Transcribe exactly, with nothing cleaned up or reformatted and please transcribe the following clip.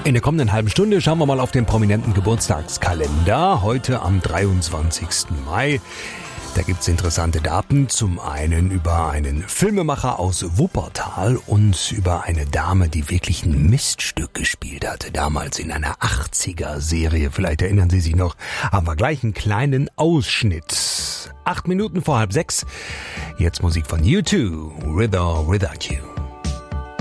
In der kommenden halben Stunde schauen wir mal auf den prominenten Geburtstagskalender. Heute am dreiundzwanzigsten Mai. Da gibt's interessante Daten. Zum einen über einen Filmemacher aus Wuppertal und über eine Dame, die wirklich ein Miststück gespielt hatte. Damals in einer achtziger-Serie. Vielleicht erinnern Sie sich noch. Haben wir gleich einen kleinen Ausschnitt. Acht Minuten vor halb sechs. Jetzt Musik von U zwei, With or Without You.